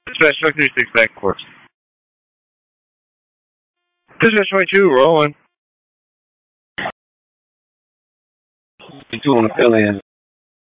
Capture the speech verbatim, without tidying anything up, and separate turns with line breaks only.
Dispatch Truck thirty-six back course. Dispatch twenty-two, rolling.
twenty-two on the fill in.